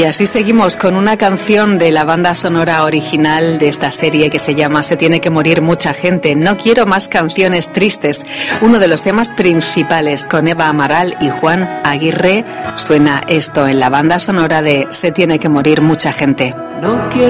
así seguimos con una canción de la banda sonora original de esta serie que se llama Se tiene que morir mucha gente. No quiero más canciones tristes. Uno de los temas principales con Eva Amaral y Juan Aguirre suena esto en la banda sonora de Se tiene que morir mucha gente. No quiero